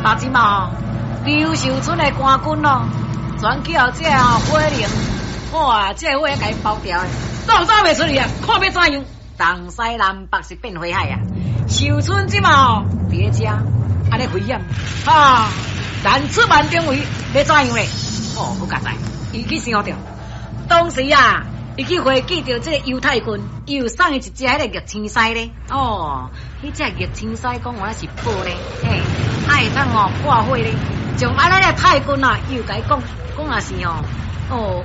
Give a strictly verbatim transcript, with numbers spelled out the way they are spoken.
但是嘛，刘秀村的官军咯，全叫这啊火灵，哇，这火给包掉的，早早袂出去啊！看要怎样？东西南北是变火海啊！秀村即嘛别家安尼危险，哈，难出万中围，要怎样咧？哦，好夹在，伊去想着，当时啊。伊去会记着这个犹太军，伊有送伊一只迄个玉青狮咧。哦，迄只玉青狮讲原来是宝咧，嘿，爱通哦破火咧。从安尼个太君啊，伊有甲伊讲，讲也是哦，哦，